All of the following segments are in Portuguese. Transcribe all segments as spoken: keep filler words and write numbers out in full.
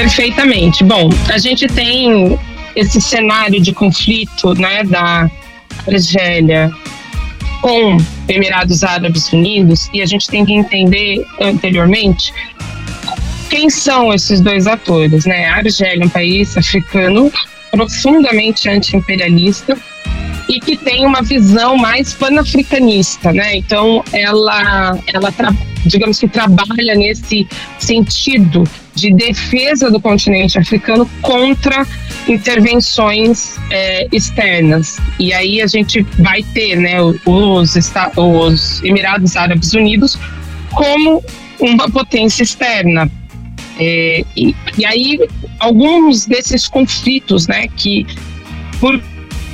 Perfeitamente. Bom, a gente tem esse cenário de conflito, né, da Argélia com Emirados Árabes Unidos, e a gente tem que entender anteriormente quem são esses dois atores, né? A Argélia é um país africano profundamente anti-imperialista e que tem uma visão mais panafricanista, né? Então, ela, ela digamos que trabalha nesse sentido de defesa do continente africano contra intervenções é, externas. E aí a gente vai ter, né, os, os Emirados Árabes Unidos como uma potência externa. É, e, e aí alguns desses conflitos, né, que por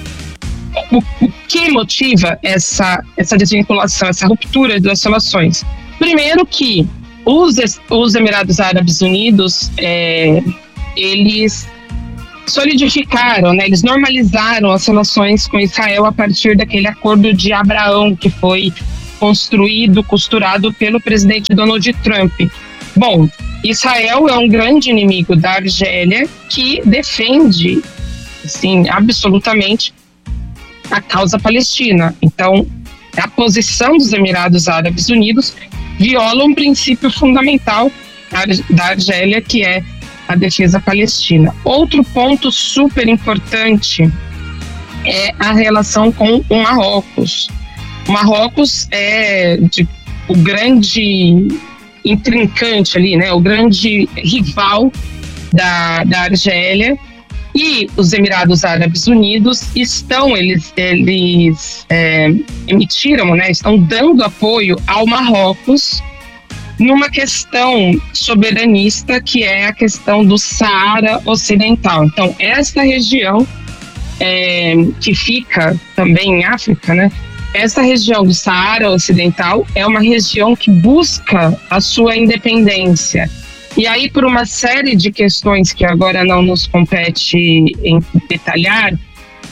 o, o que motiva essa essa desvinculação, essa ruptura das relações? Primeiro que os, os Emirados Árabes Unidos é, eles solidificaram, né, eles normalizaram as relações com Israel a partir daquele acordo de Abraão que foi construído, costurado pelo presidente Donald Trump. Bom, Israel é um grande inimigo da Argélia que defende, assim, absolutamente a causa palestina. Então, a posição dos Emirados Árabes Unidos viola um princípio fundamental da Argélia, que é a defesa palestina. Outro ponto super importante é a relação com o Marrocos. O Marrocos é de, o grande intrincante ali, né, o grande rival da, da Argélia, e os Emirados Árabes Unidos estão, eles, eles é, emitiram, né, estão dando apoio ao Marrocos numa questão soberanista que é a questão do Saara Ocidental. Então, essa região é, que fica também em África, né, essa região do Saara Ocidental é uma região que busca a sua independência. E aí, por uma série de questões que agora não nos compete em detalhar, uh,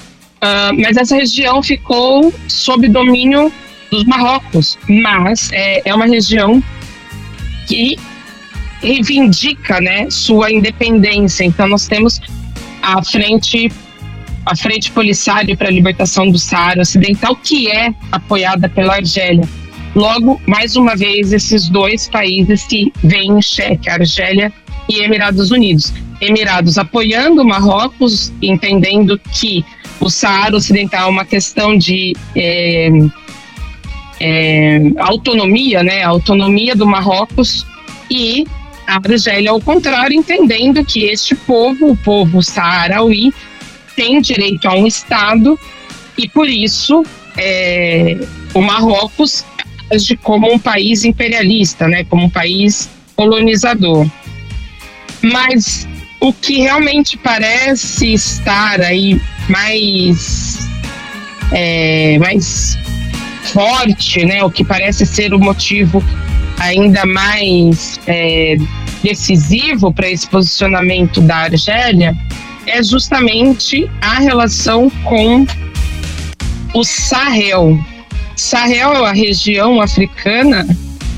mas essa região ficou sob domínio dos Marrocos, mas é, é uma região que reivindica, né, sua independência. Então, nós temos a frente a Frente Polisário para a Libertação do Saara Ocidental, que é apoiada pela Argélia. Logo, mais uma vez, esses dois países se veem em xeque, Argélia e Emirados Unidos. Emirados apoiando o Marrocos, entendendo que o Saara Ocidental é uma questão de é, é, autonomia, né? A autonomia do Marrocos, e a Argélia, ao contrário, entendendo que este povo, o povo saarauí, tem direito a um Estado e, por isso, é, o Marrocos age como um país imperialista, né, como um país colonizador. Mas o que realmente parece estar aí mais, é, mais forte, né, o que parece ser o motivo ainda mais é, decisivo para esse posicionamento da Argélia é justamente a relação com o Sahel. Sahel é a região africana,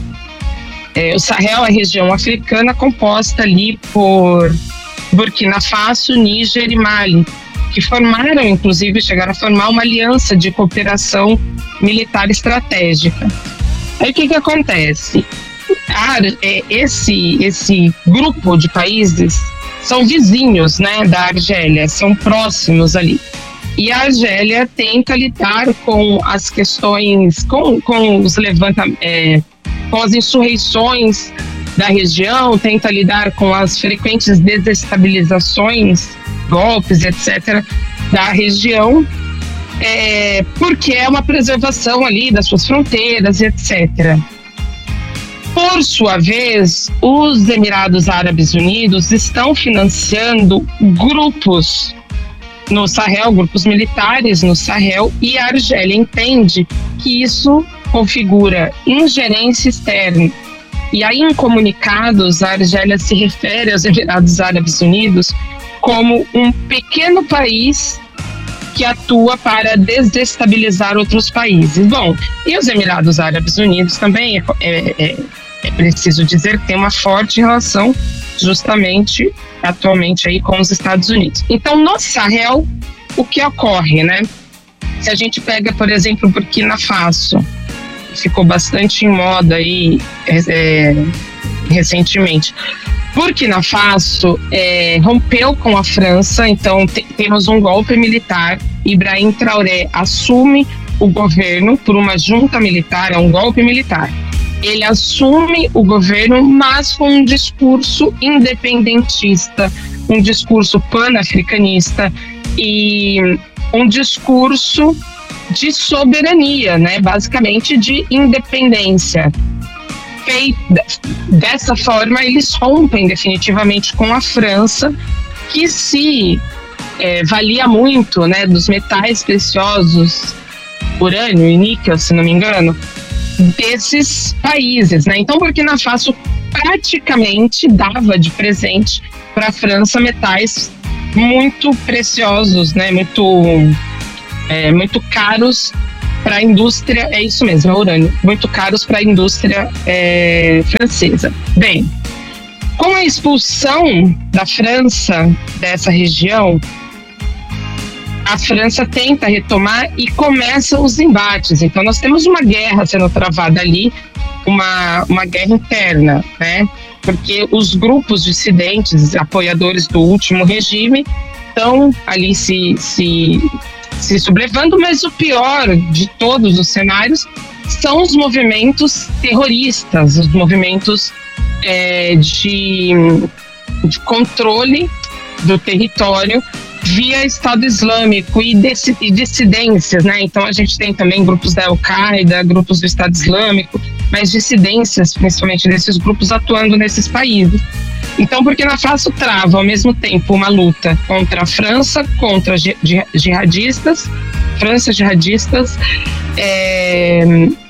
é, o Sahel é a região africana composta ali por Burkina Faso, Níger e Mali, que formaram, inclusive, chegaram a formar uma aliança de cooperação militar estratégica. Aí o que que acontece? Ah, esse, esse grupo de países são vizinhos, né, da Argélia, são próximos ali. E a Argélia tenta lidar com as questões, com, com os levantamentos, é, com as insurreições da região, tenta lidar com as frequentes desestabilizações, golpes, etcétera, da região, é, porque é uma preservação ali das suas fronteiras, etcétera. Por sua vez, os Emirados Árabes Unidos estão financiando grupos no Sahel, grupos militares no Sahel, e a Argélia entende que isso configura ingerência externa. E aí, em comunicados, a Argélia se refere aos Emirados Árabes Unidos como um pequeno país que atua para desestabilizar outros países. Bom, e os Emirados Árabes Unidos também, é, é, é preciso dizer que tem uma forte relação justamente atualmente aí com os Estados Unidos. Então, no Sahel, o que ocorre, né? Se a gente pega, por exemplo, Burkina Faso, ficou bastante em moda aí é, recentemente. Burkina Faso é, rompeu com a França, então te, temos um golpe militar. Ibrahim Traoré assume o governo por uma junta militar, é um golpe militar. Ele assume o governo, mas com um discurso independentista, um discurso pan-africanista e um discurso de soberania, né? Basicamente de independência. Dessa forma, eles rompem definitivamente com a França, que se é, valia muito, né, dos metais preciosos, urânio e níquel, se não me engano, desses países, né? Então, Burkina Faso praticamente dava de presente para a França metais muito preciosos, né? Muito, é, muito caros para a indústria, é isso mesmo, é urânio, muito caros para a indústria é, francesa. Bem, com a expulsão da França dessa região, a França tenta retomar e começam os embates. Então, nós temos uma guerra sendo travada ali, uma, uma guerra interna, né? Porque os grupos dissidentes, apoiadores do último regime, estão ali se, se, se sublevando, mas o pior de todos os cenários são os movimentos terroristas, os movimentos é, de, de controle do território via Estado Islâmico e, e dissidências, né? Então a gente tem também grupos da Al-Qaeda, grupos do Estado Islâmico, mas dissidências, principalmente desses grupos, atuando nesses países. Então, Burkina Faso trava ao mesmo tempo uma luta contra a França, contra jihadistas, França jihadistas, é,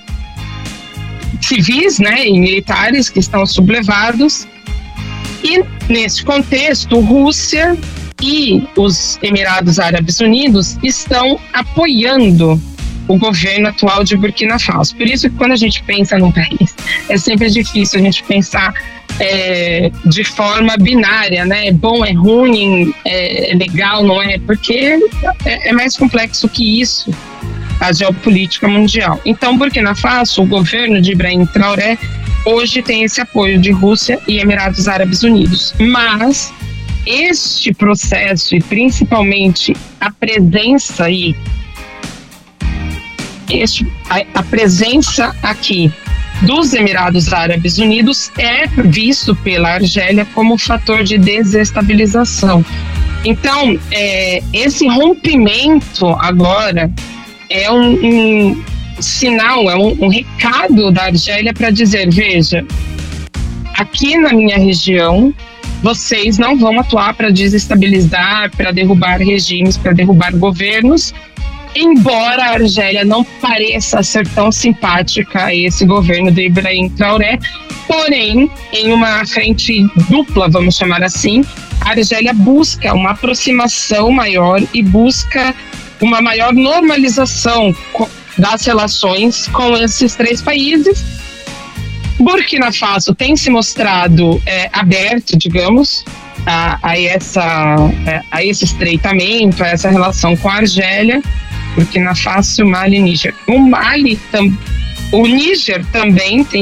civis, né, e militares que estão sublevados. E nesse contexto, Rússia e os Emirados Árabes Unidos estão apoiando o governo atual de Burkina Faso. Por isso que quando a gente pensa num país, é sempre difícil a gente pensar é, de forma binária, né? É bom, é ruim, é, é legal, não é? Porque é, é mais complexo que isso, a geopolítica mundial. Então, Burkina Faso, o governo de Ibrahim Traoré, hoje tem esse apoio de Rússia e Emirados Árabes Unidos. Mas este processo, e principalmente a presença aí, este, a, a presença aqui dos Emirados Árabes Unidos é visto pela Argélia como fator de desestabilização. Então, é, esse rompimento agora é um, um sinal, é um, um recado da Argélia para dizer, veja, aqui na minha região, vocês não vão atuar para desestabilizar, para derrubar regimes, para derrubar governos, embora a Argélia não pareça ser tão simpática a esse governo de Ibrahim Traoré, porém, em uma frente dupla, vamos chamar assim, a Argélia busca uma aproximação maior e busca uma maior normalização das relações com esses três países. Burkina Faso tem se mostrado é, aberto, digamos, a, a, essa, a esse estreitamento, a essa relação com a Argélia. Burkina Faso, Mali e Níger. O Mali, tam, o Níger também tem,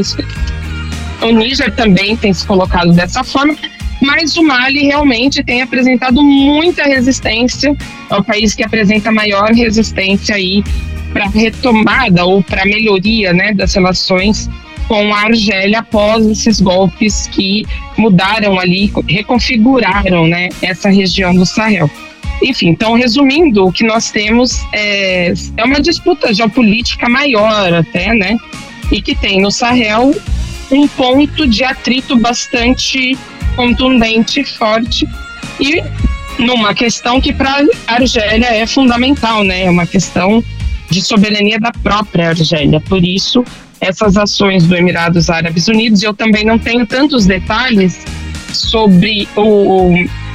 o Níger também tem se colocado dessa forma, mas o Mali realmente tem apresentado muita resistência. É o país que apresenta maior resistência aí para retomada ou para melhoria, né, das relações com a Argélia após esses golpes que mudaram ali, reconfiguraram, né, essa região do Sahel. Enfim, então, resumindo, o que nós temos é, é uma disputa geopolítica maior até, né, e que tem no Sahel um ponto de atrito bastante contundente, forte, e numa questão que para a Argélia é fundamental, né, é uma questão de soberania da própria Argélia. Por isso, essas ações do Emirados Árabes Unidos, eu também não tenho tantos detalhes sobre o,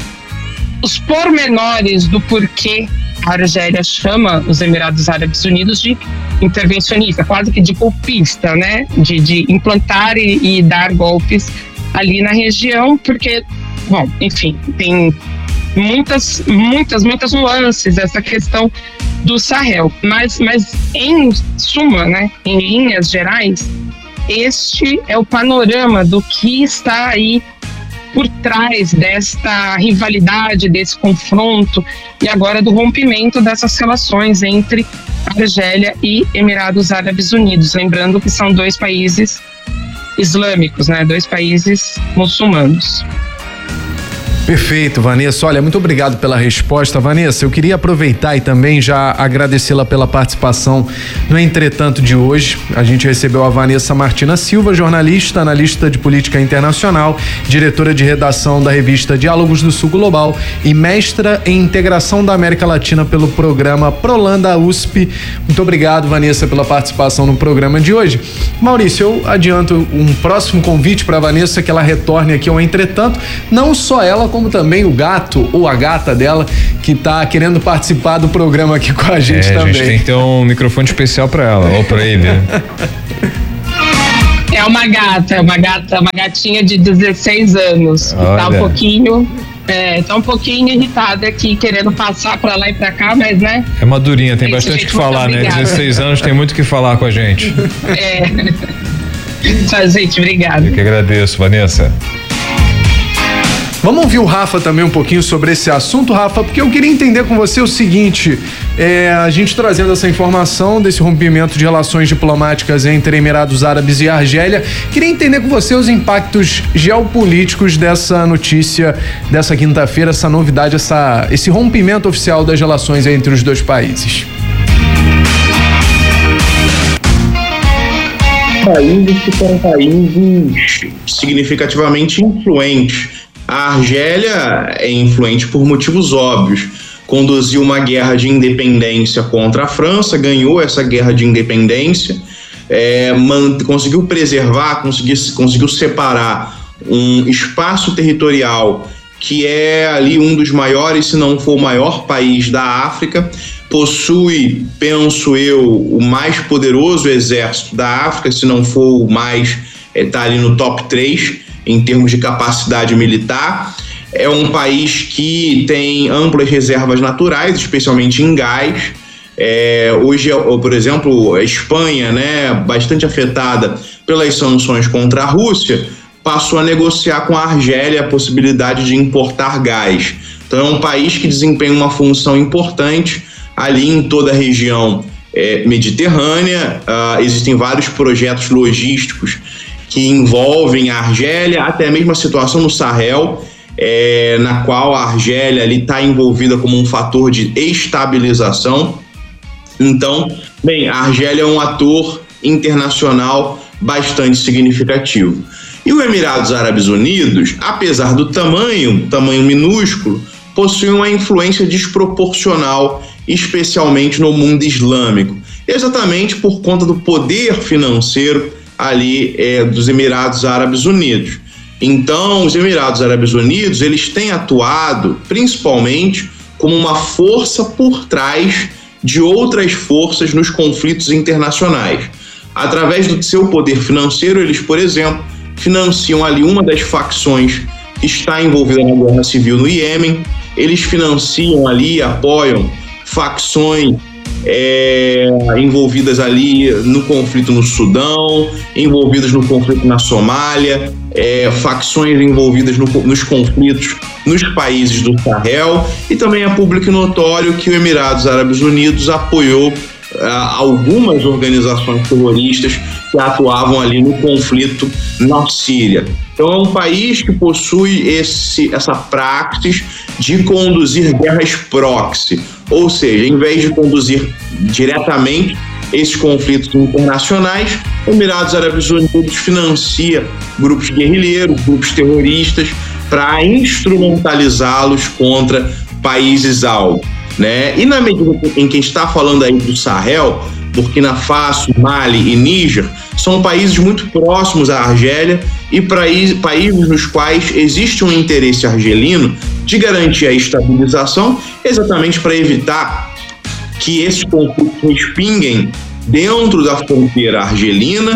os pormenores do porquê a Argélia chama os Emirados Árabes Unidos de intervencionista, quase que de golpista, né? De, de implantar e, e dar golpes ali na região, porque, bom, enfim, tem muitas, muitas, muitas nuances essa questão do Sahel, mas, mas em suma, né, em linhas gerais, este é o panorama do que está aí por trás desta rivalidade, desse confronto e agora do rompimento dessas relações entre Argélia e Emirados Árabes Unidos. Lembrando que são dois países islâmicos, né? Dois países muçulmanos. Perfeito, Vanessa. Olha, muito obrigado pela resposta, Vanessa. Eu queria aproveitar e também já agradecê-la pela participação no Entretanto de hoje. A gente recebeu a Vanessa Martina Silva, jornalista, analista de política internacional, diretora de redação da revista Diálogos do Sul Global e mestra em integração da América Latina pelo programa Prolanda U S P. Muito obrigado, Vanessa, pela participação no programa de hoje. Maurício, eu adianto um próximo convite para a Vanessa, que ela retorne aqui ao Entretanto, não só ela, como também o gato ou a gata dela, que tá querendo participar do programa aqui com a gente é, também. A gente tem que ter um microfone especial para ela, ou para ele. É uma gata, é uma gata, uma gatinha de dezesseis anos. Olha. Tá um pouquinho, é, tá um pouquinho irritada aqui, querendo passar para lá e para cá, mas né? É madurinha, tem bastante o que falar, né? dezesseis anos tem muito o que falar com a gente. É. Tchau, gente, obrigada. Eu que agradeço, Vanessa. Vamos ouvir o Rafa também um pouquinho sobre esse assunto, Rafa, porque eu queria entender com você o seguinte, é, a gente trazendo essa informação desse rompimento de relações diplomáticas entre Emirados Árabes e Argélia, queria entender com você os impactos geopolíticos dessa notícia dessa quinta-feira, essa novidade, essa, esse rompimento oficial das relações entre os dois países. Países que são países significativamente influentes. A Argélia é influente por motivos óbvios. Conduziu uma guerra de independência contra a França, ganhou essa guerra de independência, é, man, conseguiu preservar, conseguiu, conseguiu separar um espaço territorial que é ali um dos maiores, se não for o maior país da África, possui, penso eu, o mais poderoso exército da África, se não for o mais, está é, ali no top três, em termos de capacidade militar. É um país que tem amplas reservas naturais, especialmente em gás. É, hoje, por exemplo, a Espanha, né, bastante afetada pelas sanções contra a Rússia, passou a negociar com a Argélia a possibilidade de importar gás. Então é um país que desempenha uma função importante ali em toda a região é, mediterrânea. Uh, existem vários projetos logísticos que envolvem a Argélia, até mesmo a situação no Sahel, é, na qual a Argélia está envolvida como um fator de estabilização. Então, bem, a Argélia é um ator internacional bastante significativo. E os Emirados Árabes Unidos, apesar do tamanho, tamanho minúsculo, possui uma influência desproporcional, especialmente no mundo islâmico, exatamente por conta do poder financeiro ali é, dos Emirados Árabes Unidos. Então, os Emirados Árabes Unidos, eles têm atuado principalmente como uma força por trás de outras forças nos conflitos internacionais. Através do seu poder financeiro, eles, por exemplo, financiam ali uma das facções que está envolvida na guerra civil no Iêmen. Eles financiam ali, apoiam facções É, envolvidas ali no conflito no Sudão, envolvidas no conflito na Somália, é, facções envolvidas no, nos conflitos nos países do Sahel, e também é público e notório que os Emirados Árabes Unidos apoiou ah, algumas organizações terroristas que atuavam ali no conflito na Síria. Então é um país que possui esse, essa praxis de conduzir guerras proxy, ou seja, em vez de conduzir diretamente esses conflitos internacionais, os Emirados Árabes Unidos financia grupos guerrilheiros, grupos terroristas, para instrumentalizá-los contra países-alvo, né? E na medida em que está falando aí do Sahel, Burkina Faso, Mali e Níger, são países muito próximos à Argélia e países nos quais existe um interesse argelino de garantir a estabilização, exatamente para evitar que esses conflitos respinguem dentro da fronteira argelina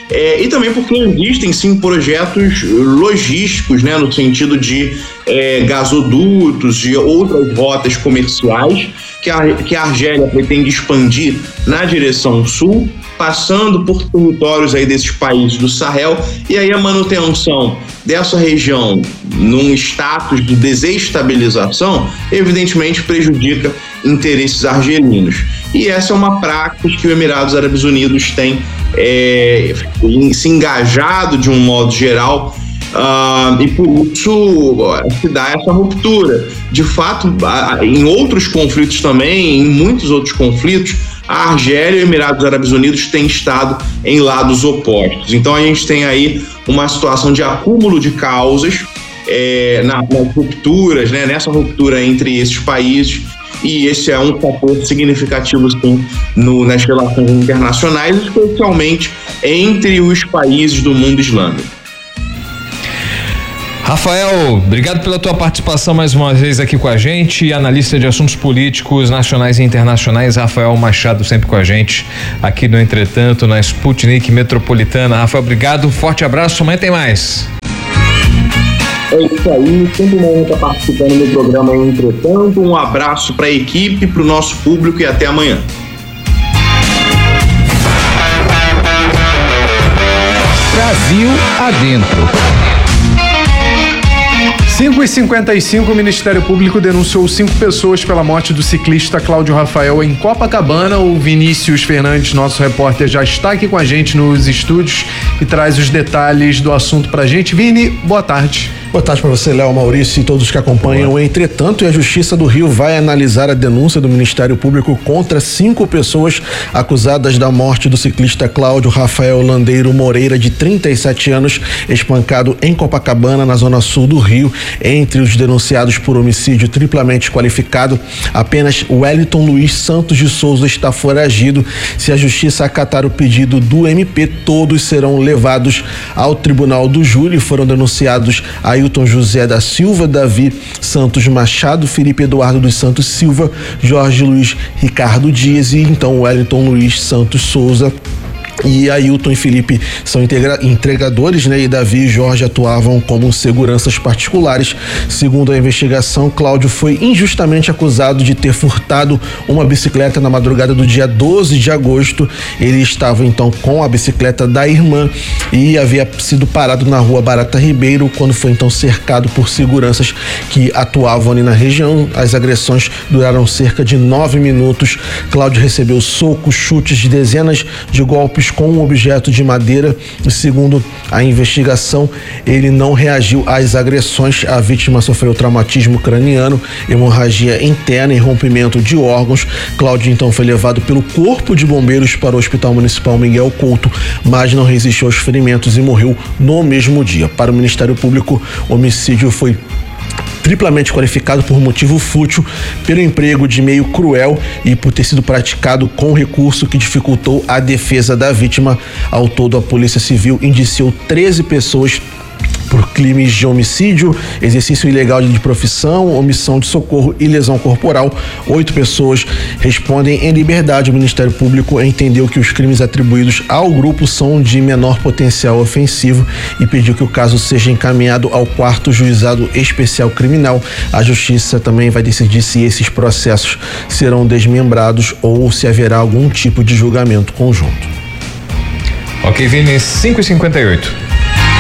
É, e também porque existem sim projetos logísticos, né, no sentido de é, gasodutos, de outras rotas comerciais que a, que a Argélia pretende expandir na direção sul, passando por territórios aí desses países do Sahel, e aí a manutenção dessa região num status de desestabilização evidentemente prejudica interesses argelinos. E essa é uma prática que os Emirados Árabes Unidos têm é, se engajado de um modo geral, uh, e por isso se dá essa ruptura. De fato, em outros conflitos também, em muitos outros conflitos, a Argélia e os Emirados Árabes Unidos têm estado em lados opostos. Então a gente tem aí uma situação de acúmulo de causas é, na, nas rupturas, né, nessa ruptura entre esses países, e esse é um fator significativo sim no, nas relações internacionais, especialmente entre os países do mundo islâmico. Rafael, obrigado pela tua participação mais uma vez aqui com a gente. Analista de assuntos políticos nacionais e internacionais, Rafael Machado, sempre com a gente aqui no Entretanto, na Sputnik Metropolitana. Rafael, obrigado, forte abraço, amanhã tem mais. É isso aí, sempre bom estar participando do programa Entretanto. Um abraço para a equipe, para o nosso público e até amanhã. Brasil adentro. cinco e cinquenta e cinco, o Ministério Público denunciou cinco pessoas pela morte do ciclista Cláudio Rafael em Copacabana. O Vinícius Fernandes, nosso repórter, já está aqui com a gente nos estúdios e traz os detalhes do assunto pra gente. Vini, boa tarde. Boa tarde para você, Léo, Maurício e todos que acompanham. Boa. Entretanto, a Justiça do Rio vai analisar a denúncia do Ministério Público contra cinco pessoas acusadas da morte do ciclista Cláudio Rafael Landeiro Moreira, de trinta e sete anos, espancado em Copacabana, na zona sul do Rio. Entre os denunciados por homicídio triplamente qualificado, apenas Wellington Luiz Santos de Souza está foragido. Se a Justiça acatar o pedido do M P, todos serão levados ao Tribunal do Júri. Foram denunciados a Ailton José da Silva, Davi Santos Machado, Felipe Eduardo dos Santos Silva, Jorge Luiz Ricardo Dias e então Wellington Luiz Santos Souza. E Ailton e Felipe são integra- entregadores, né? E Davi e Jorge atuavam como seguranças particulares. Segundo a investigação, Cláudio foi injustamente acusado de ter furtado uma bicicleta na madrugada do dia doze de agosto. Ele estava então com a bicicleta da irmã e havia sido parado na rua Barata Ribeiro quando foi então cercado por seguranças que atuavam ali na região. As agressões duraram cerca de nove minutos. Cláudio recebeu socos, chutes, de dezenas de golpes com um objeto de madeira. E segundo a investigação, ele não reagiu às agressões. A vítima sofreu traumatismo craniano, hemorragia interna e rompimento de órgãos. Cláudio então foi levado pelo Corpo de Bombeiros para o Hospital Municipal Miguel Couto, mas não resistiu aos ferimentos e morreu no mesmo dia. Para o Ministério Público, o homicídio foi triplamente qualificado por motivo fútil, pelo emprego de meio cruel e por ter sido praticado com recurso que dificultou a defesa da vítima. Ao todo, a Polícia Civil indiciou treze pessoas por crimes de homicídio, exercício ilegal de profissão, omissão de socorro e lesão corporal. Oito pessoas respondem em liberdade. O Ministério Público entendeu que os crimes atribuídos ao grupo são de menor potencial ofensivo e pediu que o caso seja encaminhado ao quarto Juizado Especial Criminal. A Justiça também vai decidir se esses processos serão desmembrados ou se haverá algum tipo de julgamento conjunto. Ok, Vini, cinco e cinquenta e oito.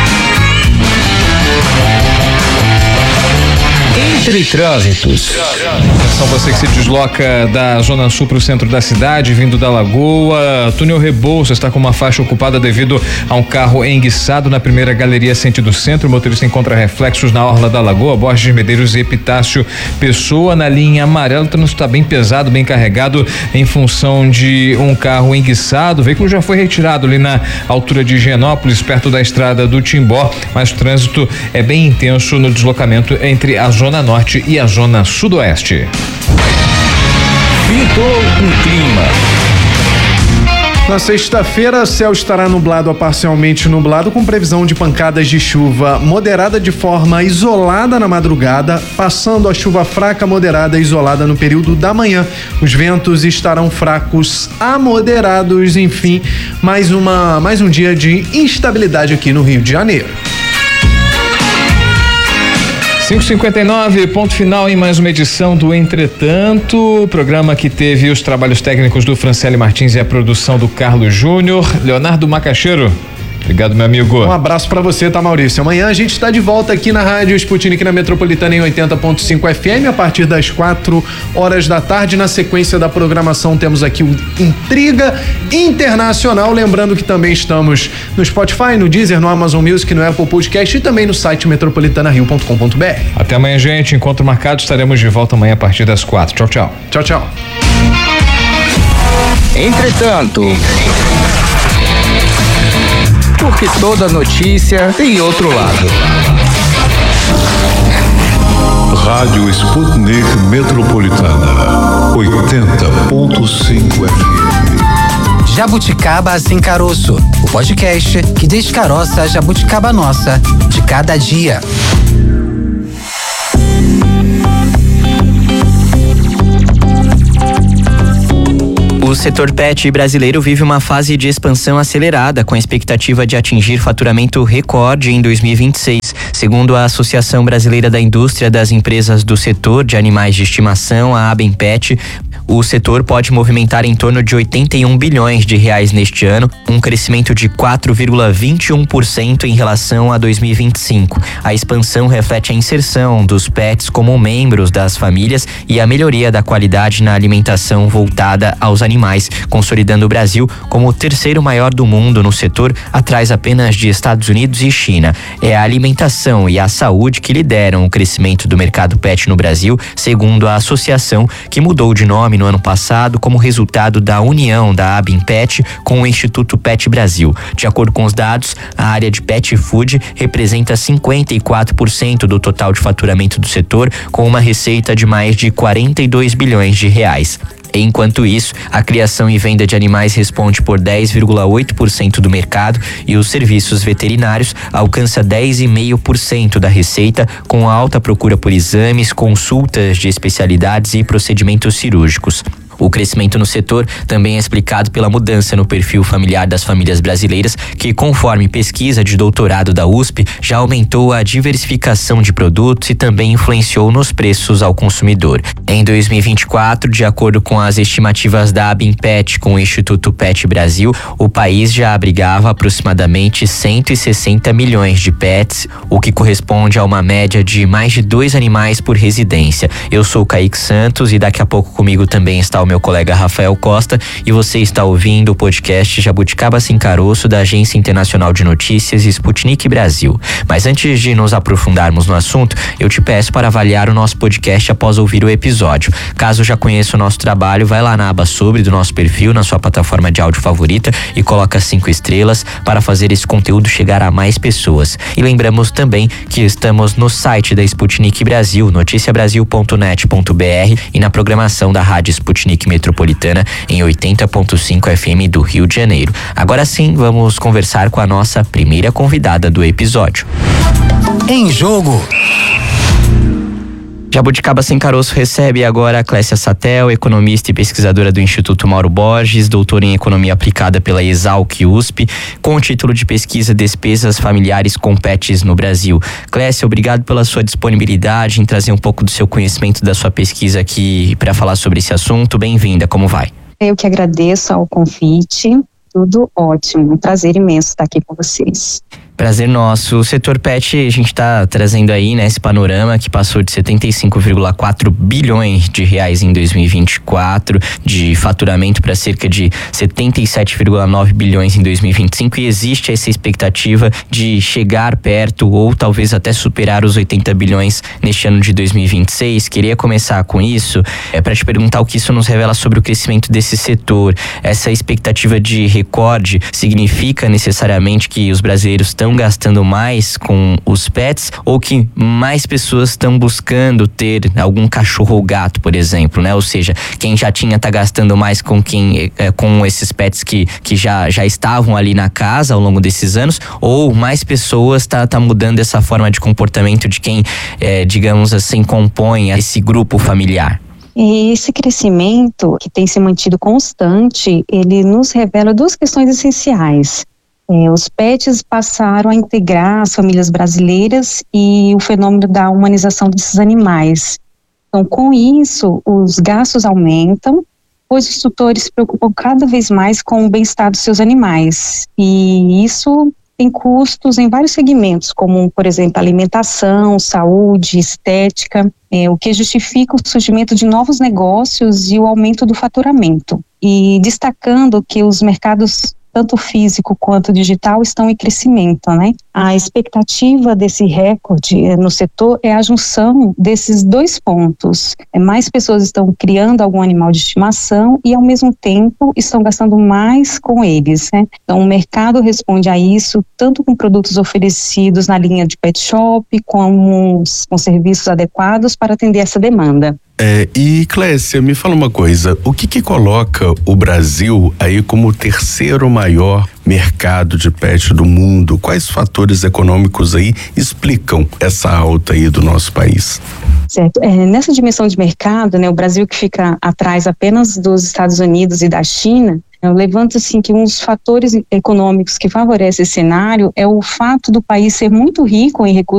Entre trânsitos. São você que se desloca da Zona Sul para o centro da cidade, vindo da Lagoa. Túnel Rebouças está com uma faixa ocupada devido a um carro enguiçado na primeira galeria sentido centro. O motorista encontra reflexos na orla da Lagoa, Borges de Medeiros e Epitácio Pessoa. Na linha amarela, o trânsito está bem pesado, bem carregado em função de um carro enguiçado. O veículo já foi retirado ali na altura de Higienópolis, perto da estrada do Timbó, mas o trânsito é bem intenso no deslocamento entre a Zona Norte e a Zona Sudoeste. Pintou um clima. Na sexta-feira, céu estará nublado a parcialmente nublado, com previsão de pancadas de chuva moderada de forma isolada na madrugada, passando a chuva fraca moderada isolada no período da manhã. Os ventos estarão fracos a moderados, enfim, mais uma, mais um dia de instabilidade aqui no Rio de Janeiro. cinco e cinquenta e nove, ponto final em mais uma edição do Entretanto, programa que teve os trabalhos técnicos do Franciele Martins e a produção do Carlos Júnior. Leonardo Macaxeiro, obrigado, meu amigo. Um abraço pra você, tá, Maurício? Amanhã a gente está de volta aqui na Rádio Sputnik, na Metropolitana, em oitenta ponto cinco F M, a partir das quatro horas da tarde. Na sequência da programação temos aqui o Intriga Internacional, lembrando que também estamos no Spotify, no Deezer, no Amazon Music, no Apple Podcast e também no site metropolitana rio ponto com ponto b r. Até amanhã, gente, encontro marcado, estaremos de volta amanhã a partir das quatro. Tchau, tchau. Tchau, tchau. Entretanto, porque toda notícia tem outro lado. Rádio Sputnik Metropolitana, oitenta ponto cinco F M. Jabuticaba Sem Caroço, o podcast que descaroça a jabuticaba nossa de cada dia. O setor pet brasileiro vive uma fase de expansão acelerada, com a expectativa de atingir faturamento recorde em dois mil e vinte e seis. Segundo a Associação Brasileira da Indústria das Empresas do Setor de Animais de Estimação, a ABEMPET, o setor pode movimentar em torno de oitenta e um bilhões de reais neste ano, um crescimento de quatro vírgula vinte e um por cento em relação a dois mil e vinte e cinco. A expansão reflete a inserção dos pets como membros das famílias e a melhoria da qualidade na alimentação voltada aos animais, consolidando o Brasil como o terceiro maior do mundo no setor, atrás apenas de Estados Unidos e China. É a alimentação e a saúde que lideram o crescimento do mercado pet no Brasil, segundo a associação, que mudou de nome no ano passado como resultado da união da ABIMPET com o Instituto Pet Brasil. De acordo com os dados, a área de pet food representa cinquenta e quatro por cento do total de faturamento do setor, com uma receita de mais de quarenta e dois bilhões de reais. Enquanto isso, a criação e venda de animais responde por dez vírgula oito por cento do mercado e os serviços veterinários alcança dez vírgula cinco por cento da receita, com alta procura por exames, consultas de especialidades e procedimentos cirúrgicos. O crescimento no setor também é explicado pela mudança no perfil familiar das famílias brasileiras, que, conforme pesquisa de doutorado da U S P, já aumentou a diversificação de produtos e também influenciou nos preços ao consumidor. Em dois mil e vinte e quatro, de acordo com as estimativas da ABIMPET com o Instituto Pet Brasil, o país já abrigava aproximadamente cento e sessenta milhões de pets, o que corresponde a uma média de mais de dois animais por residência. Eu sou o Kaique Santos e daqui a pouco comigo também está o meu colega Rafael Costa e você está ouvindo o podcast Jabuticaba Sem Caroço da Agência Internacional de Notícias Sputnik Brasil. Mas antes de nos aprofundarmos no assunto, eu te peço para avaliar o nosso podcast após ouvir o episódio. Caso já conheça o nosso trabalho, vai lá na aba sobre do nosso perfil, na sua plataforma de áudio favorita e coloca cinco estrelas para fazer esse conteúdo chegar a mais pessoas. E lembramos também que estamos no site da Sputnik Brasil, noticia brasil ponto net ponto b r e na programação da Rádio Sputnik Metropolitana em oitenta ponto cinco F M do Rio de Janeiro. Agora sim, vamos conversar com a nossa primeira convidada do episódio. Em Jogo. Jabuticaba Sem Caroço recebe agora a Clécia Satel, economista e pesquisadora do Instituto Mauro Borges, doutora em Economia Aplicada pela Exalc U S P, com o título de pesquisa Despesas Familiares com Pets no Brasil. Clécia, obrigado pela sua disponibilidade em trazer um pouco do seu conhecimento da sua pesquisa aqui para falar sobre esse assunto. Bem-vinda, como vai? Eu que agradeço ao convite, tudo ótimo, um prazer imenso estar aqui com vocês. Prazer nosso. O setor pet, a gente está trazendo aí, né, esse panorama que passou de setenta e cinco vírgula quatro bilhões de reais em dois mil e vinte e quatro, de faturamento para cerca de setenta e sete vírgula nove bilhões em dois mil e vinte e cinco, e existe essa expectativa de chegar perto ou talvez até superar os oitenta bilhões neste ano de dois mil e vinte e seis. Queria começar com isso, é, para te perguntar o que isso nos revela sobre o crescimento desse setor. Essa expectativa de recorde significa necessariamente que os brasileiros estão estão gastando mais com os pets ou que mais pessoas estão buscando ter algum cachorro ou gato, por exemplo, né? Ou seja, quem já tinha tá gastando mais com quem é, com esses pets que, que já, já estavam ali na casa ao longo desses anos, ou mais pessoas tá, tá mudando essa forma de comportamento de quem, é, digamos assim, compõe esse grupo familiar? E esse crescimento, que tem se mantido constante, ele nos revela duas questões essenciais. É, os pets passaram a integrar as famílias brasileiras e o fenômeno da humanização desses animais. Então, com isso, os gastos aumentam, pois os tutores se preocupam cada vez mais com o bem-estar dos seus animais. E isso tem custos em vários segmentos, como, por exemplo, alimentação, saúde, estética, é, o que justifica o surgimento de novos negócios e o aumento do faturamento. E destacando que os mercados, tanto físico quanto digital, estão em crescimento, né? A expectativa desse recorde no setor é a junção desses dois pontos. É, mais pessoas estão criando algum animal de estimação e, ao mesmo tempo, estão gastando mais com eles, né? Então, o mercado responde a isso, tanto com produtos oferecidos na linha de pet shop, como com serviços adequados para atender essa demanda. É, e Clécia, me fala uma coisa, o que que coloca o Brasil aí como o terceiro maior mercado de pet do mundo? Quais fatores econômicos aí explicam essa alta aí do nosso país? Certo. É, nessa dimensão de mercado, né, o Brasil que fica atrás apenas dos Estados Unidos e da China, eu levanto assim que um dos fatores econômicos que favorece esse cenário é o fato do país ser muito rico em recursos